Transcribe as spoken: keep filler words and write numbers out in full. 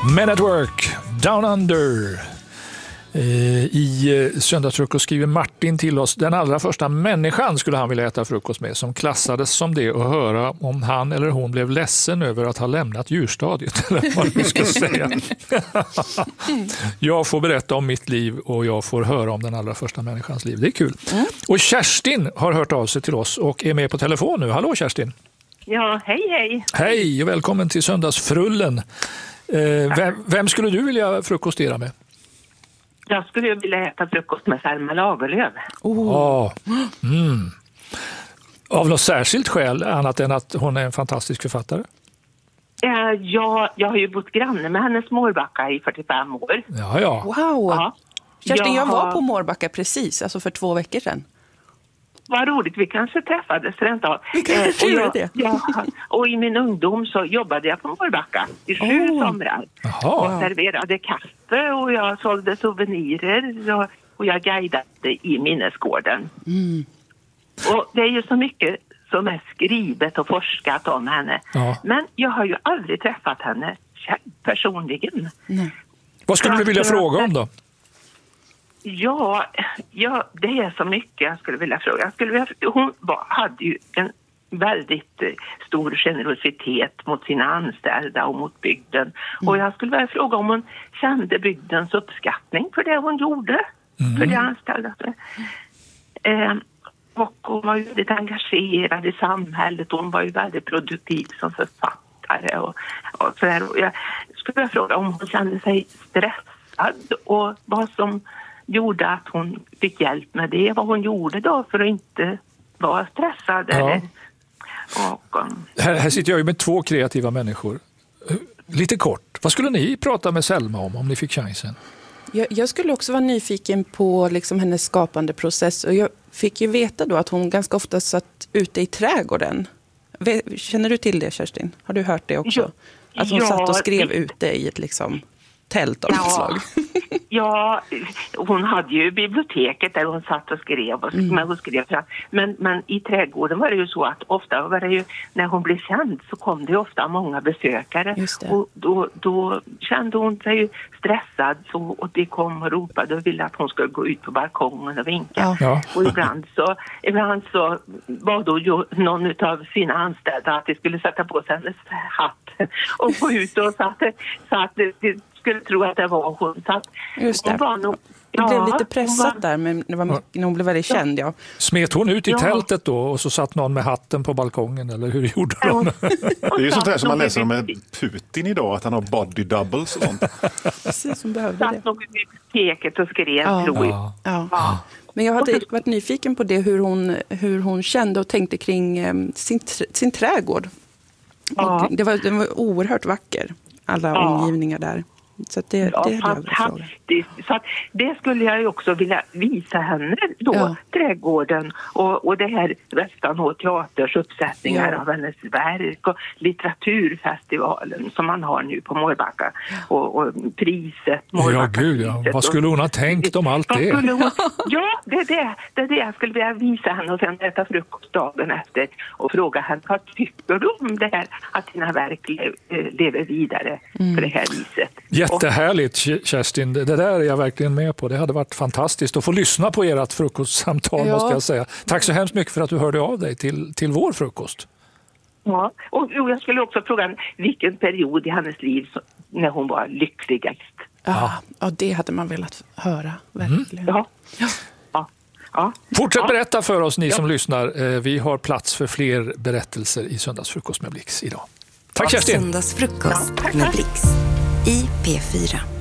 Men at Work, Down Under. I söndagsfrukost skriver Martin till oss: den allra första människan skulle han vilja äta frukost med, som klassades som det, och höra om han eller hon blev ledsen över att ha lämnat djurstadiet, eller vad vi ska säga. Jag får berätta om mitt liv och jag får höra om den allra första människans liv. Det är kul. Mm. Och Kerstin har hört av sig till oss och är med på telefon nu. Hallå Kerstin. Ja, hej hej. Hej och välkommen till Söndagsfrullen. Eh, vem, vem skulle du vilja frukostera med? Jag skulle vilja äta frukost med Selma Lagerlöf. Oh. Oh. Mm. Av något särskilt skäl, annat än att hon är en fantastisk författare? Eh, ja, jag har ju bott granne med hennes Mårbacka i fyrtiofem år. Ja, ja. Wow. Ja. Kerstin, jag, jag var har... på Mårbacka precis, alltså för två veckor sedan. Vad roligt, vi kanske träffades rent av. Vi kanske eh, och, jag, det. Ja, och i min ungdom så jobbade jag på Mårbacka i sju oh. somrar. Aha. Jag serverade kaffe och jag sålde souvenirer och, och jag guidade i minnesgården. Mm. Och det är ju så mycket som är skrivet och forskat om henne. Ja. Men jag har ju aldrig träffat henne personligen. Nej. Vad skulle du vilja att, fråga om då? Ja, ja, det är så mycket jag skulle vilja fråga. Jag skulle vilja, hon var, hade ju en väldigt eh, stor generositet mot sina anställda och mot bygden. Mm. Och jag skulle vilja fråga om hon kände bygdens uppskattning för det hon gjorde. Mm. För de anställda. Eh, och hon var ju väldigt engagerad i samhället. Hon var ju väldigt produktiv som författare. Och, och så där. Och jag skulle vilja fråga om hon kände sig stressad och vad som gjorde att hon fick hjälp med det. Vad hon gjorde då för att inte vara stressad. Ja. Eller, och, um... här, här sitter jag ju med två kreativa människor. Lite kort, vad skulle ni prata med Selma om om ni fick chansen? Jag, jag skulle också vara nyfiken på liksom hennes skapande process. Och jag fick ju veta då att hon ganska ofta satt ute i trädgården. Känner du till det, Kerstin? Har du hört det också? Ja. Att hon ja, satt och skrev det... ute i ett liksom... tält av ja, ett slag. Ja, hon hade ju biblioteket där hon satt och skrev. Och, mm. men, hon skrev men, men i trädgården var det ju så att ofta var det ju, när hon blev känd så kom det ofta många besökare. Och då, då kände hon sig ju stressad så, och det kom och ropade och ville att hon skulle gå ut på balkongen och vinka. Ja. Och ibland så, ibland så var då ju någon av sina anställda att de skulle sätta på sig hennes hatt och gå ut och så att, så att det, det skulle tro att det var hon. Så att just det. Hon var nog, det ja, blev lite pressat var, där, men det var mycket, när hon blev väldigt ja. känd. Ja. Smet hon ut i ja. tältet då och så satt någon med hatten på balkongen, eller hur gjorde hon? Det är ju sånt där som man läser om med Putin idag, att han har body doubles och sånt. Precis, som behövde det. Satt nog i biblioteket och skrev, ja. tror jag. Ja. Ja. Men jag hade varit nyfiken på det, hur hon, hur hon kände och tänkte kring um, sin, sin trädgård. Ja. Det, var, den var oerhört vacker, alla ja. omgivningar där. Så att det, ja, det, det, så att det skulle jag ju också vilja visa henne då, ja. trädgården och, och det här Västanå teaters uppsättningar ja. av hennes verk och litteraturfestivalen som man har nu på Mårbacka och, och priset Mårbacka. Ja, gud, ja. Vad skulle hon ha tänkt om allt det? Hon, ja, det är det, det är det jag skulle vilja visa henne och sen äta frukost dagen efter och fråga henne, vad tycker du om det här att dina verk le, lever vidare mm. på det här viset? Jättehärligt, Kerstin. Det där är jag verkligen med på. Det hade varit fantastiskt att få lyssna på ert frukostsamtal, ja. måste jag säga. Tack så hemskt mycket för att du hörde av dig till, till vår frukost. Ja, och jag skulle också fråga vilken period i hennes liv när hon var lyckligast. Ja, ja det hade man velat höra, verkligen. Mm. Ja. Ja. Ja. Ja. Fortsätt ja. berätta för oss, ni ja. som lyssnar. Vi har plats för fler berättelser i Söndagsfrukost med Blix idag. Tack, Kerstin! Söndagsfrukost med Blix i P fyra.